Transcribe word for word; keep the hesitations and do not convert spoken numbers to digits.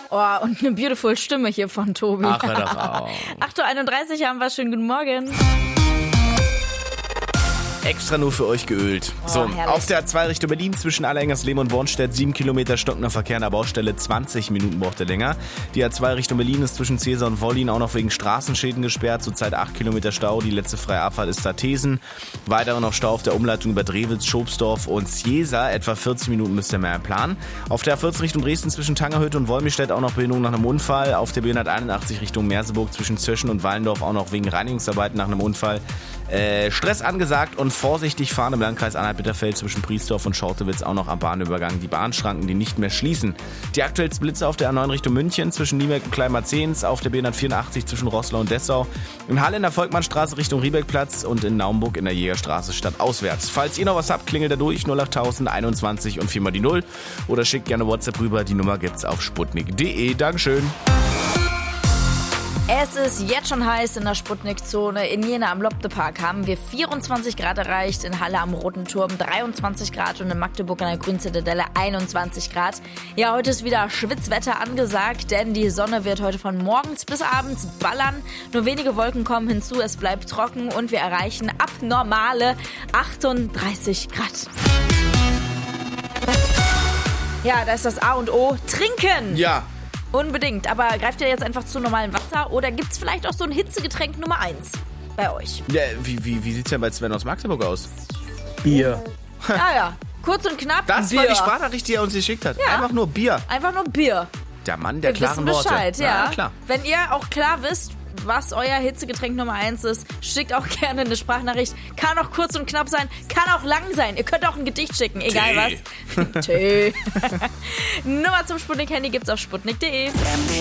Oh, und eine beautiful Stimme hier von Tobi. Ach, hör doch auf. acht Uhr einunddreißig haben wir, schönen guten Morgen. Extra nur für euch geölt. Oh, so, herrlich. auf der A zwei Richtung Berlin zwischen Allerhengersleben und Bornstedt sieben Kilometer stockender Verkehr an der Baustelle, zwanzig Minuten braucht er länger. Die A zwei Richtung Berlin ist zwischen Cäsar und Wollin auch noch wegen Straßenschäden gesperrt, zurzeit acht Kilometer Stau, die letzte freie Abfahrt ist da Thesen. Weiter noch Stau auf der Umleitung über Drewitz, Schobsdorf und Cäsar, etwa vierzig Minuten müsst ihr mehr planen. Auf der A vierzehn Richtung Dresden zwischen Tangerhütte und Wolmirstedt auch noch Behinderung nach einem Unfall. Auf der B hunderteinundachtzig Richtung Merseburg zwischen Zöschen und Wallendorf auch noch wegen Reinigungsarbeiten nach einem Unfall. Äh, Stress angesagt und vorsichtig fahren im Landkreis Anhalt-Bitterfeld zwischen Priesdorf und Schortewitz auch noch am Bahnübergang. Die Bahnschranken, die nicht mehr schließen. Die aktuellsten Blitze auf der A neun Richtung München zwischen Nieberg und Kleinmarzens, auf der B hundertvierundachtzig zwischen Roßlau und Dessau, in Halle in der Volkmannstraße Richtung Riebeckplatz und in Naumburg in der Jägerstraße stadtauswärts. Falls ihr noch was habt, klingelt da durch null achttausend einundzwanzig und viermal die Null oder schickt gerne WhatsApp rüber. Die Nummer gibt's auf sputnik punkt de. Dankeschön. Es ist jetzt schon heiß in der Sputnik-Zone. In Jena am Lobde-Park haben wir vierundzwanzig Grad erreicht, in Halle am Roten Turm dreiundzwanzig Grad und in Magdeburg an der Grünzitadelle einundzwanzig Grad. Ja, heute ist wieder Schwitzwetter angesagt, denn die Sonne wird heute von morgens bis abends ballern. Nur wenige Wolken kommen hinzu, es bleibt trocken und wir erreichen abnormale achtunddreißig Grad. Ja, da ist das A und O. Trinken! Ja. Unbedingt, aber greift ihr jetzt einfach zu normalem Wasser oder gibt's vielleicht auch so ein Hitzegetränk Nummer eins bei euch? Ja, wie, wie, wie sieht's denn bei Sven aus Magdeburg aus? Bier. Ja, ja, kurz und knapp, Das Bier. war die Sprachnachricht, die er uns geschickt hat. Ja. Einfach nur Bier. Einfach nur Bier. Der Mann der Wir klaren wissen Worte. Bescheid, ja. ja. Klar. Wenn ihr auch klar wisst, was euer Hitzegetränk Nummer eins ist, schickt auch gerne eine Sprachnachricht. Kann auch kurz und knapp sein, kann auch lang sein. Ihr könnt auch ein Gedicht schicken, egal Tee. was. Tee. Nummer zum Sputnik-Handy gibt's auf sputnik punkt de.